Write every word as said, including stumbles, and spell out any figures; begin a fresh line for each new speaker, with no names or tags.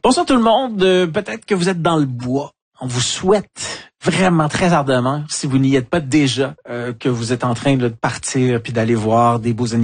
Bonsoir tout le monde. Euh, peut-être que vous êtes dans le bois. On vous souhaite vraiment très ardemment, si vous n'y êtes pas déjà, euh, que vous êtes en train là, de partir puis d'aller voir des beaux animaux.